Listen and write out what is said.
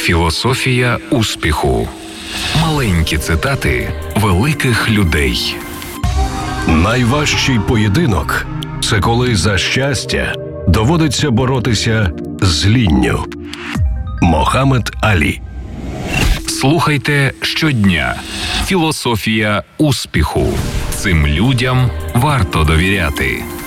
Філософія успіху. Маленькі цитати великих людей. Найважчий поєдинок – це коли за щастя доводиться боротися з лінню. Мохаммед Алі. Слухайте щодня. Філософія успіху. Цим людям варто довіряти.